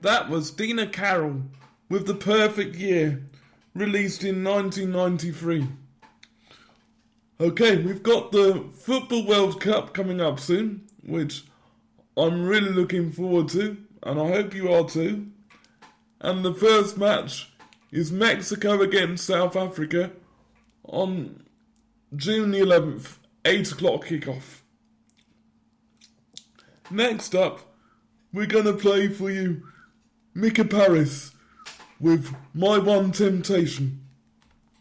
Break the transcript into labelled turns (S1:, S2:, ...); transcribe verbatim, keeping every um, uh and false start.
S1: That was Dina Carroll with The Perfect Year, released in nineteen ninety-three. Okay, we've got the Football World Cup coming up soon, which I'm really looking forward to, and I hope you are too. And the first match is Mexico against South Africa on June the eleventh, eight o'clock kickoff. Next up, we're going to play for you Mika Paris with My One Temptation.